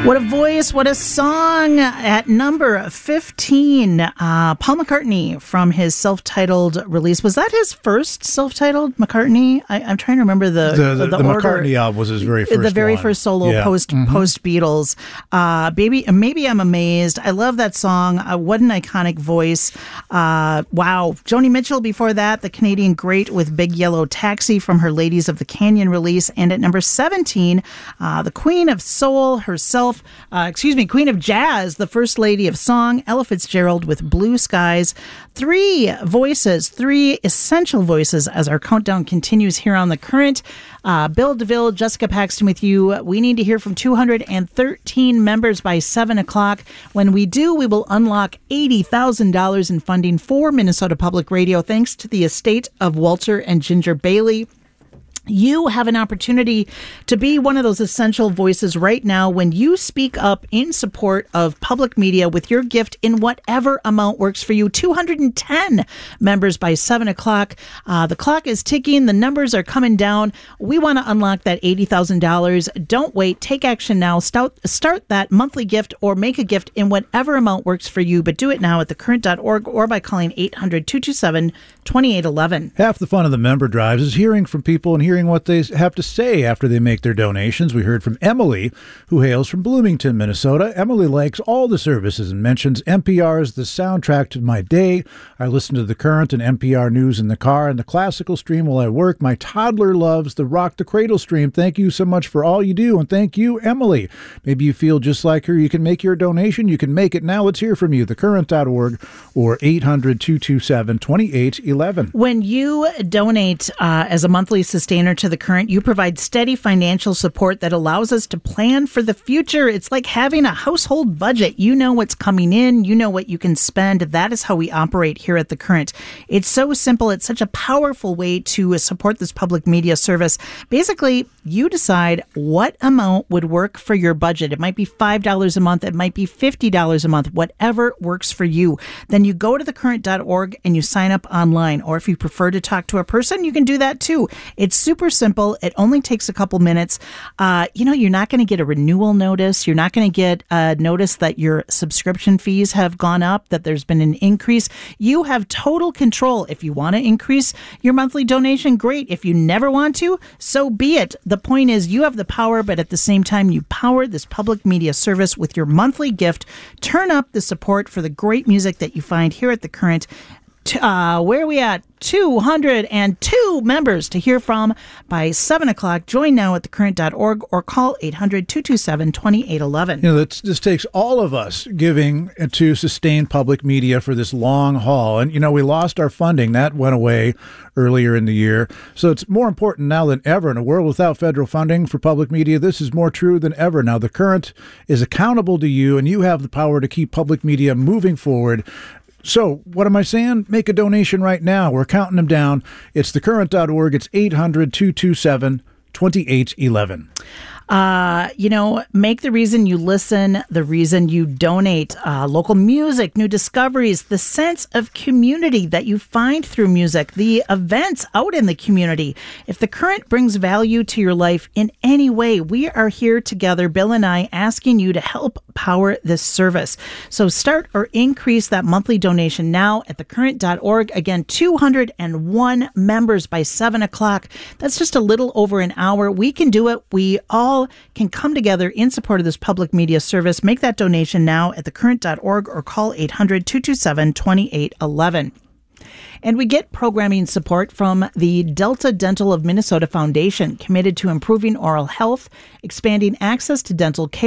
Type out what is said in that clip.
What a voice, what a song. At number 15, Paul McCartney from his self-titled release. Was that his first self-titled McCartney? I'm trying to remember the order. McCartney album was his very first first solo post Beatles. Maybe I'm Amazed. I love that song. What an iconic voice. Wow. Joni Mitchell before that, the Canadian great with Big Yellow Taxi from her Ladies of the Canyon release. And at number 17, the Queen of Soul herself, Queen of Jazz, the First Lady of Song, Ella Fitzgerald with Blue Skies. Three essential voices as our countdown continues here on The Current. Bill DeVille, Jessica Paxton with you. We need to hear from 213 members by 7 o'clock. When we do, we will unlock $80,000 in funding for Minnesota Public Radio, thanks to the estate of Walter and Ginger Bailey. You have an opportunity to be one of those essential voices right now when you speak up in support of public media with your gift in whatever amount works for you. 210 members by 7 o'clock. The clock is ticking. The numbers are coming down. We want to unlock that $80,000. Don't wait. Take action now. Start that monthly gift or make a gift in whatever amount works for you, but do it now at thecurrent.org or by calling 800-227-2811. Half the fun of the member drives is hearing from people and hearing what they have to say after they make their donations. We heard from Emily, who hails from Bloomington, Minnesota. Emily likes all the services and mentions NPR is the soundtrack to my day. I listen to The Current and NPR News in the car and the classical stream while I work. My toddler loves the Rock the Cradle stream. Thank you so much for all you do, and thank you, Emily. Maybe you feel just like her. You can make your donation. You can make it now. Let's hear from you. Thecurrent.org or 800-227-2811. When you donate as a monthly sustainer to The Current, you provide steady financial support that allows us to plan for the future. It's like having a household budget. You know what's coming in. You know what you can spend. That is how we operate here at The Current. It's so simple. It's such a powerful way to support this public media service. Basically, you decide what amount would work for your budget. It might be $5 a month. It might be $50 a month, whatever works for you. Then you go to thecurrent.org and you sign up online. Or if you prefer to talk to a person, you can do that too. It's super simple. It only takes a couple minutes. You're not going to get a renewal notice. You're not going to get a notice that your subscription fees have gone up, that there's been an increase. You have total control. If you want to increase your monthly donation, great. If you never want to, so be it. The point is you have the power, but at the same time, you power this public media service with your monthly gift. Turn up the support for the great music that you find here at The Current. Where are we at? 202 members to hear from by 7 o'clock. Join now at thecurrent.org or call 800-227-2811. This takes all of us giving to sustain public media for this long haul. And, we lost our funding. That went away earlier in the year. So it's more important now than ever. In a world without federal funding for public media, this is more true than ever. Now, The Current is accountable to you, and you have the power to keep public media moving forward. So, what am I saying? Make a donation right now. We're counting them down. It's thecurrent.org. It's 800-227-2811. Make the reason you listen the reason you donate. Local music, new discoveries, the sense of community that you find through music, the events out in the community. If The Current brings value to your life in any way, we are here together, Bill and I, asking you to help power this service. So start or increase that monthly donation now at thecurrent.org. Again, 201 members by 7 o'clock. That's just a little over an hour. We can do it. We all can come together in support of this public media service. Make that donation now at thecurrent.org or call 800-227-2811. And we get programming support from the Delta Dental of Minnesota Foundation, committed to improving oral health, expanding access to dental care,